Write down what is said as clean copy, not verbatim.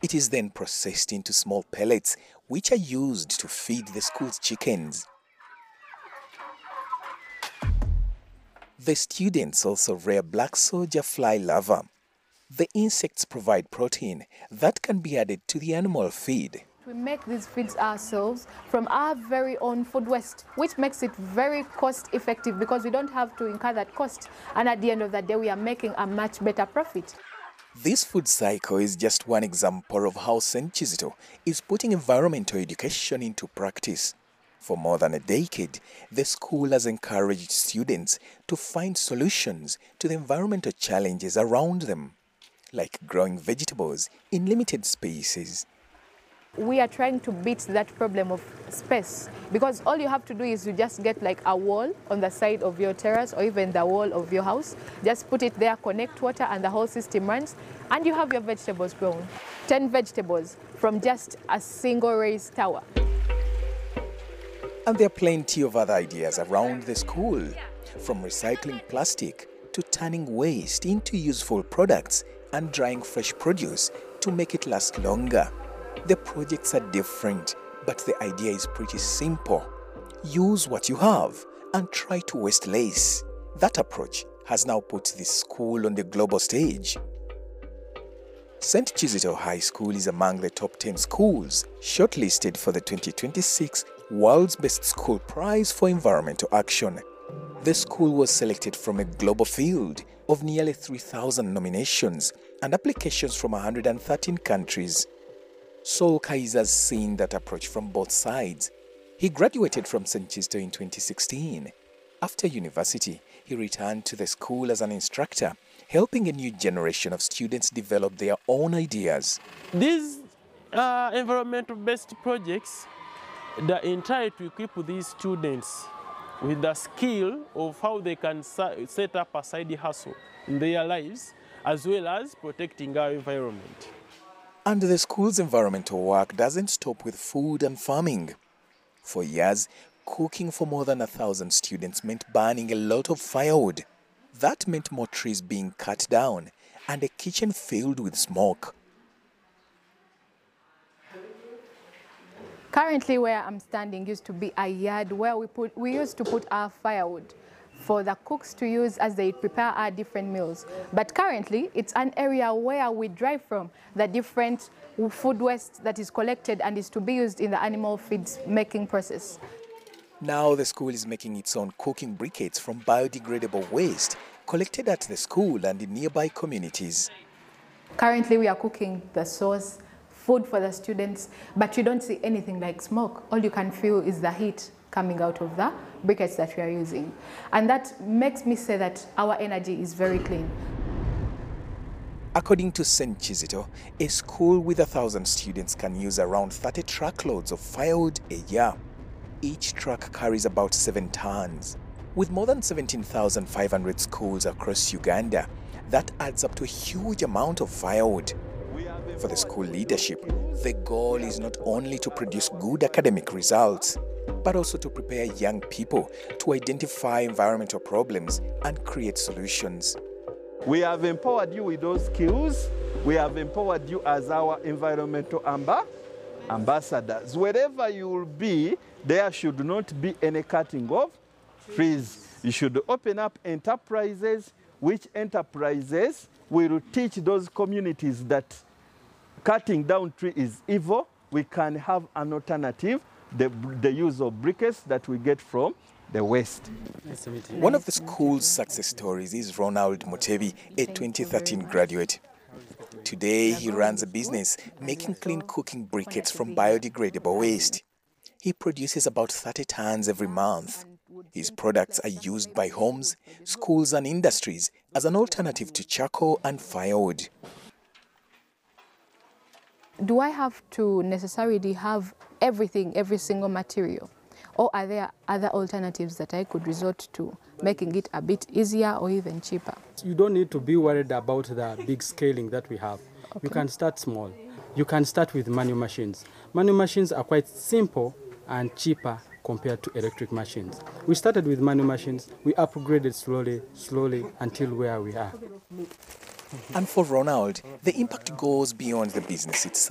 It is then processed into small pellets, which are used to feed the school's chickens. The students also rear black soldier fly larvae. The insects provide protein that can be added to the animal feed. We make these feeds ourselves from our very own food waste, which makes it very cost effective because we don't have to incur that cost. And at the end of the day, we are making a much better profit. This food cycle is just one example of how St. Kizito is putting environmental education into practice. For more than a decade, the school has encouraged students to find solutions to the environmental challenges around them, like growing vegetables in limited spaces. We are trying to beat that problem of space because all you have to do is you just get like a wall on the side of your terrace or even the wall of your house. Just put it there, connect water, and the whole system runs, and you have your vegetables grown. 10 vegetables from just a single raised tower. And there are plenty of other ideas around the school, from recycling plastic to turning waste into useful products and drying fresh produce to make it last longer. The projects are different, but the idea is pretty simple. Use what you have and try to waste less. That approach has now put this school on the global stage. St. Kizito High School is among the top 10 schools shortlisted for the 2026 World's Best School Prize for Environmental Action. The school was selected from a global field of nearly 3,000 nominations and applications from 113 countries. Saul Kaiser has seen that approach from both sides. He graduated from St. Kizito in 2016. After university, he returned to the school as an instructor, helping a new generation of students develop their own ideas. These environmental-based projects, they try to equip these students with the skill of how they can set up a side hustle in their lives, as well as protecting our environment. And the school's environmental work doesn't stop with food and farming. For years, cooking for more than 1,000 students meant burning a lot of firewood. That meant more trees being cut down and a kitchen filled with smoke. Currently, where I'm standing used to be a yard where we used to put our firewood for the cooks to use as they prepare our different meals. But currently, it's an area where we dry from the different food waste that is collected and is to be used in the animal feeds making process. Now the school is making its own cooking briquettes from biodegradable waste collected at the school and in nearby communities. Currently, we are cooking the sauce, food for the students, but you don't see anything like smoke. All you can feel is the heat coming out of the briquettes that we are using. And that makes me say that our energy is very clean. According to St. Kizito, a school with 1,000 students can use around 30 truckloads of firewood a year. Each truck carries about 7 tons. With more than 17,500 schools across Uganda, that adds up to a huge amount of firewood. For the school leadership, the goal is not only to produce good academic results, but also to prepare young people to identify environmental problems and create solutions. We have empowered you with those skills. We have empowered you as our environmental ambassadors. Wherever you will be, there should not be any cutting of trees. You should open up enterprises, which enterprises will teach those communities that cutting down tree is evil. We can have an alternative, the use of briquettes that we get from the waste. One of the school's success stories is Ronald Mutebi, a 2013 graduate. Today, he runs a business making clean cooking briquettes from biodegradable waste. He produces about 30 tons every month. His products are used by homes, schools and industries as an alternative to charcoal and firewood. Do I have to necessarily have everything, every single material? Or are there other alternatives that I could resort to, making it a bit easier or even cheaper? You don't need to be worried about the big scaling that we have. Okay. You can start small. You can start with manual machines. Manual machines are quite simple and cheaper compared to electric machines. We started with manual machines. We upgraded slowly until where we are. And for Ronald, the impact goes beyond the business itself.